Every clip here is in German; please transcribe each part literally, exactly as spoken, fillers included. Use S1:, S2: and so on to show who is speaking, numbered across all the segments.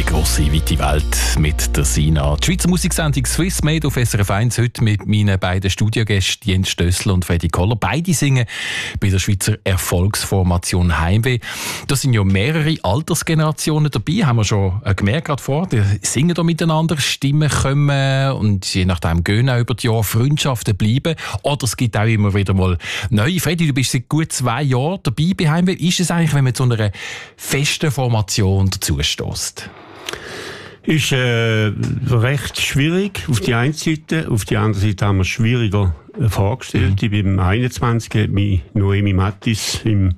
S1: grosse, weite Welt mit der Sina. Die Schweizer Musiksendung Swiss Made auf S R F eins heute mit meinen beiden Studiogästen Jens Stössler und Freddy Koller. Beide singen bei der Schweizer Erfolgsformation Heimweh. Da sind ja mehrere Altersgenerationen dabei, haben wir schon gemerkt gerade vor. Die singen da miteinander, Stimmen kommen und je nachdem gehen auch über die Jahre Freundschaften bleiben. Oder es gibt auch immer wieder mal neue. Freddy, du bist seit gut zwei Jahren dabei bei Heimweh. Ist es eigentlich, wenn man zu einer festen Formation dazu stösst?
S2: Ist äh, recht schwierig auf die eine Seite. Auf die andere Seite haben wir es schwieriger äh, vorgestellt. Mhm. Ich bin im einundzwanzig hat mich Noemi Mattis im,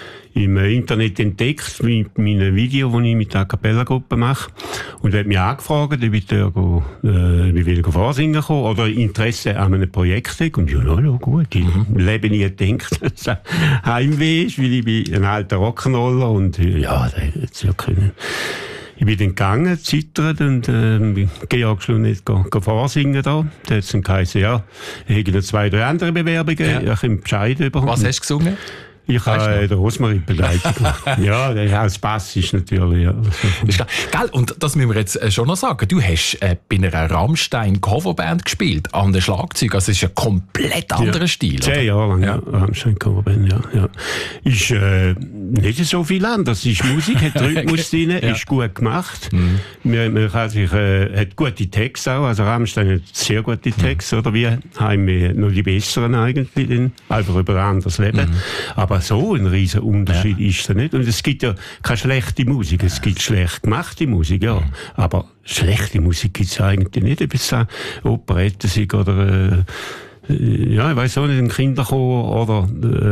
S2: im Internet entdeckt mit meinem Video, das ich mit der A Cappella-Gruppe mache. Und hat mich angefragt, ob ich da go, äh, wie will ich vorsingen kommen oder Interesse an einem Projekt habe. Und ja, ja, ja gut, ich mhm. lebe nie gedacht, dass es Heimweh ist, weil ich bin ein alter Rock'n'Roller und äh, ja, das hätte es ja können. Ich bin dann gegangen, zittert und äh, Georg Schlunet go, go vorsingen da. Da hat es dann geheißen, ja, ich habe noch zwei, drei andere Bewerbungen, ja. Ich habe Bescheid über.
S1: Was hast du gesungen?
S2: Ich habe den Rosmarin begleitet. Ja, der als Bass ist natürlich. Ja.
S1: Ist klar. Gell, und das müssen wir jetzt schon noch sagen. Du hast äh, bei einer Rammstein-Coverband gespielt, an den Schlagzeug. Also es ist ein komplett anderer ja. Stil.
S2: Zehn Jahre lang, ja. ja. Rammstein-Coverband, ja. ja. Ist äh, nicht so viel anders. Ist Musik, hat Rhythmus drin, ja. ist gut gemacht. Mhm. Man, man kann sich, äh, hat gute Texte auch. Also Rammstein hat sehr gute Texte, mhm. oder wie haben wir noch die besseren eigentlich, denn einfach über ein anderes Leben. Mhm. Aber so ein riesen Unterschied ja. ist da nicht. Und es gibt ja keine schlechte Musik, es gibt schlecht gemachte Musik, ja. Aber schlechte Musik gibt es eigentlich nicht, ob es Operette sind oder, äh, ja, ich weiss auch nicht, ein Kinderchor oder,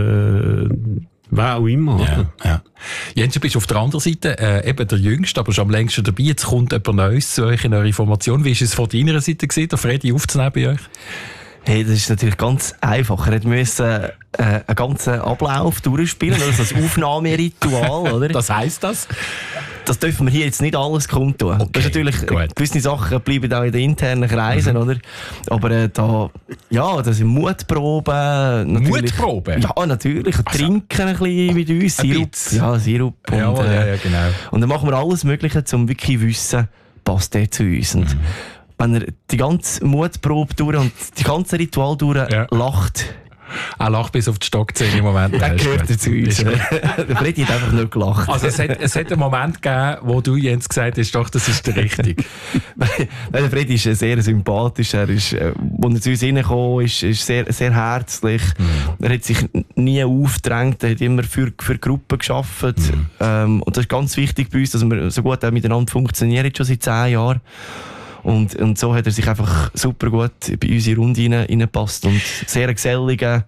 S2: äh, wer auch immer.
S1: Ja, ja. Jens, du bist auf der anderen Seite äh, eben der Jüngste, aber schon am längsten dabei. Jetzt kommt jemand Neues zu euch in eurer Formation. Wie war es von deiner Seite gewesen, der Freddy aufzunehmen bei euch?
S3: Hey, das ist natürlich ganz einfach. Er musste äh, einen ganzen Ablauf durchspielen, also das Aufnahmeritual, oder?
S1: Was heisst das?
S3: Das dürfen wir hier jetzt nicht alles kundtun. Okay, das ist natürlich, gut. Gewisse Sachen bleiben auch in den internen Kreisen, mhm. oder? Aber äh, da, ja, das sind Mutproben.
S1: Mutproben?
S3: Ja, natürlich. Also, trinken ein bisschen mit uns. Sirup. Ja, Sirup. Und,
S1: ja, ja, ja, genau.
S3: Und dann machen wir alles Mögliche, um wirklich zu wissen, passt der zu uns. Und mhm. wenn er die ganze Mutprobe durch und die ganze Ritual durch ja. lacht.
S1: Er lacht bis auf die Stockzähne im Moment.
S3: Der gehört dazu uns. Der Freddy hat einfach nicht gelacht.
S1: Also es hat, es hat einen Moment gegeben, wo du, Jens, gesagt hast, doch, das ist der Richtige.
S3: Nein, der Freddy ist sehr sympathisch. Er ist, als er zu uns reingekommen ist, ist sehr, sehr herzlich. Mhm. Er hat sich nie aufgedrängt. Er hat immer für, für Gruppen gearbeitet. Mhm. Ähm, und das ist ganz wichtig bei uns, dass wir so gut miteinander funktionieren, schon seit zehn Jahren. Und, und so hat er sich einfach super gut bei unsere Runde reingepasst und sehr geselliger,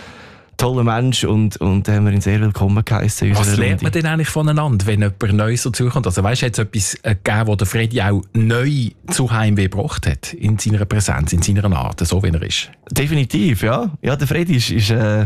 S3: toller Mensch und, und da haben wir ihn sehr willkommen geheißen.
S1: Was lernt man denn eigentlich voneinander, wenn jemand Neues dazukommt? Also weißt du, hat es etwas gegeben, was der Freddy auch neu zu Heimweh gebracht hat, in seiner Präsenz, in seiner Art, so wie er ist?
S3: Definitiv, ja. Ja, der Freddy ist, ist äh,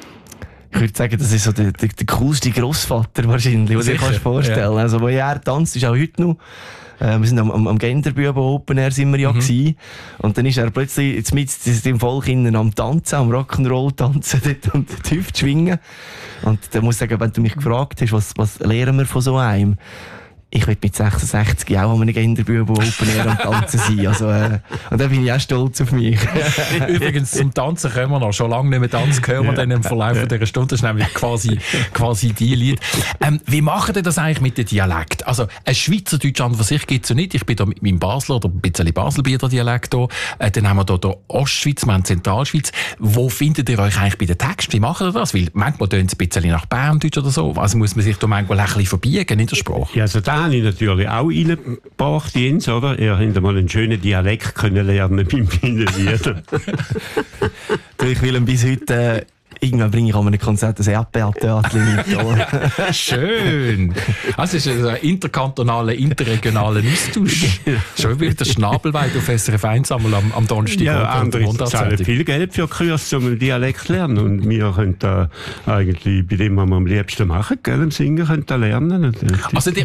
S3: ich würde sagen, das ist so der, der, der coolste Grossvater wahrscheinlich, den du dir kannst vorstellen. Ja. Also, wo er tanzt, ist auch heute noch. Äh, wir sind am, am, am Genderbüben Open Air sind wir ja mhm. gewesen. Und dann ist er plötzlich jetzt mit dem Volk innen am Tanzen, am Rock'n'Roll tanzen, dort und die Hüfte schwingen. Und da muss ich sagen, wenn du mich gefragt hast, was, was lernen wir von so einem? Ich will mit sechsundsechzig auch an einem Genderbüben Open Air am Tanzen sein. Also, äh, und da bin ich auch stolz auf mich.
S1: Übrigens, zum Tanzen können wir noch. Schon lange nicht mehr tanzen, hören wir dann im Verlauf ja. dieser Stunde. Das ist nämlich quasi, quasi die Lied. Ähm, wie machen ihr das eigentlich mit dem Dialekt? Also, ein Schweizerdeutsch an für sich gibt es ja nicht. Ich bin da mit meinem Basler oder ein bisschen Baselbieter Dialekt da. Äh, dann haben wir da die Ostschweiz, wir haben die Zentralschweiz. Wo findet ihr euch eigentlich bei den Texten? Wie macht ihr das? Weil manchmal tönt es ein bisschen nach Berndeutsch oder so. Also muss man sich da manchmal ein bisschen verbiegen in der Sprache.
S2: Ja, also da habe ich natürlich auch reingebracht, Jens, oder? Er hätte mal einen schönen Dialekt können lernen bei meinen Liedern.
S3: Ich will ihn bis heute... Äh Irgendwann bringe ich an einem Konzert ein Erdbeertörtchen mit.
S1: Schön! Also es ist ein interkantonaler, interregionaler Austausch. Schon wieder der Schnabelweid auf S R F eins am, am Donnerstag.
S2: Ja, andere zahlen viel Geld für Kurs, um einen Dialekt zu lernen. Und wir können da eigentlich bei dem, was wir am liebsten machen, gell, im Singen, können da lernen.
S1: Also